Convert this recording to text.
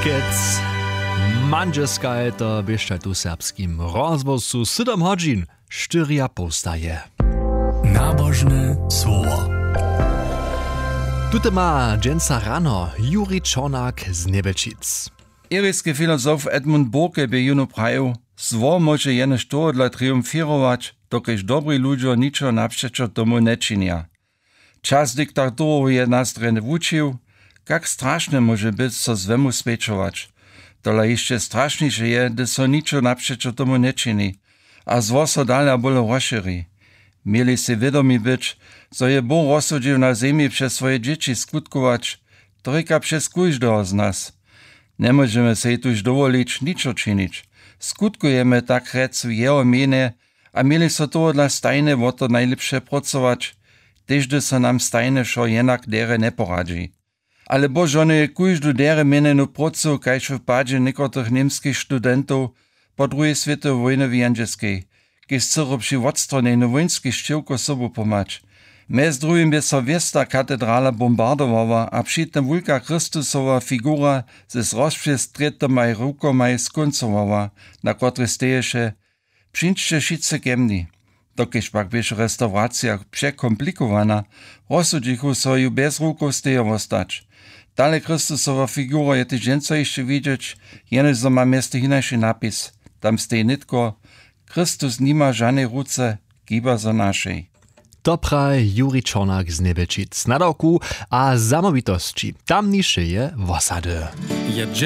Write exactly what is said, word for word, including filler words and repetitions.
Przed manžeskaj to biešte tu serbskim rozwozu siedem godzin štyria postaje. Nabożne słowo. Tute ma dżęca rano Juri Czornak z Nebečic. Iryski filozof Edmund Burke by juno praju, zło może jenoż to dla triumfirować, dokiż dobry ludzie niczo naprzeczo tomu nie czynia. Czas diktatorów je nas drenne wučił, jak straszne może być co zwemu speczować. Dole jeszcze straszniejsze je, gdy so niczo naprzeczo tomu nie czyni, a zło so dalej bolo rozszerzy. Mieli si wiadomi być, co je Bóg rozsudził na ziemi przez swoje dzieci skutkować, tylko przez każdego z nas. Nie możemy sobie tuż dowolić niczo czynić. Skutkujemy tak rec w jeho mienie, a mieli so to dla stajne o to najlepsze pracować, też gdy so nam stajne šo jednak dere ne poradzi. Ale bożony każdu dere mienenu pracu, kajż w padzie niekotrych niemskich studentów po drugiej światowej wojnie wijandzieskiej, kiedy chcą przy odstroneniu wojnskich szczyłko sobu pomać. Mez drugim by so wiesta katedrala bombardowała, a przy tym wulka Chrystusowa figura ze rozprzestretymaj rukomaj skoncowała, na kotry steješe przyjdźcie wszyscy kemni. Dokiż pak byś restauracja przekomplikowana, rozsudzichu so ju bez ruków stejowo stać. Dalej Chrystusowa figura je tyś więco jeszcze widzieć, jenoż so ma mieste inaczej napis. Tam stej nitko, Chrystus nima żadnej ruce, giba za naszej. Dobraj Juri Czornak z Nebečic. Na doku a zamówitości. Tam nisze je w osady.